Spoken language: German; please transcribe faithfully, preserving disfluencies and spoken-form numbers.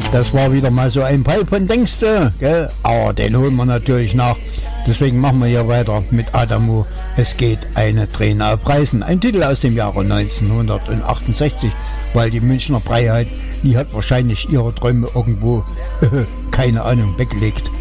Das war wieder mal so ein Fall von Denkste, gell? Aber den holen wir natürlich nach. Deswegen machen wir hier weiter mit Adamo. Es geht eine Träne auf Reisen. Ein Titel aus dem Jahre neunzehnhundertachtundsechzig, weil die Münchner Freiheit, die hat wahrscheinlich ihre Träume irgendwo, keine Ahnung, weggelegt.